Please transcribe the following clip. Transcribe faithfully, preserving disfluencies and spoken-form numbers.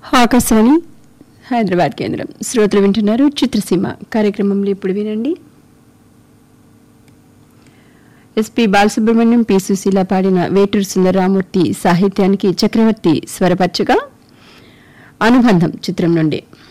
ఆకాశవాణి హైదరాబాద్ కేంద్రం. శ్రోతలు వింటున్నారు చిత్రసీమ కార్యక్రమంలో. ఇప్పుడు వినండి, ఎస్పి బాలసుబ్రహ్మణ్యం, పి సుశీల పాడిన వేటూరు సుందరరామూర్తి సాహిత్యానికి చక్రవర్తి స్వరపరచగా అనుబంధం చిత్రం నుండి